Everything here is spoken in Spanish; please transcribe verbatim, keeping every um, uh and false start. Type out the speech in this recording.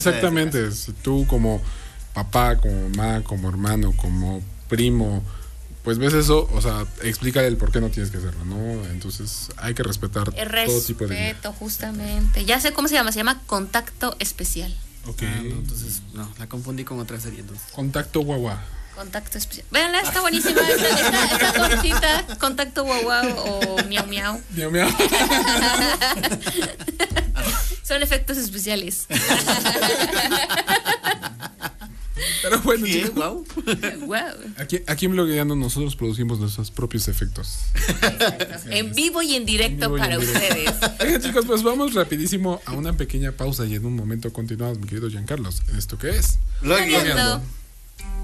Exactamente, si tú como papá, como mamá, como hermano, como primo, pues ves eso, o sea, explícale el por qué no tienes que hacerlo, ¿no? Entonces hay que respetar El todo tipo de vida. respeto, justamente. Ya sé cómo se llama, se llama Contacto Especial. Ok. Ah, no, entonces, no, la confundí con otra serie entonces. Contacto guagua. Contacto Especial. Véanla, está buenísima. Está, está, está cortita. Contacto guau guau o miau miau. Miau, miau. Son efectos especiales. Pero bueno, ¿Qué? chicos, Wow. Wow. aquí, aquí en Blogueando nosotros producimos nuestros propios efectos. En vivo y en directo En vivo y para en directo. ustedes. Oigan, chicos, pues vamos rapidísimo a una pequeña pausa y en un momento continuamos, mi querido Giancarlos, en esto que es Blogueando. Blogueando.